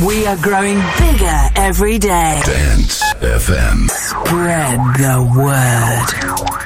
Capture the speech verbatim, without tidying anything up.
We are growing bigger every day. Dance F M. Spread the word.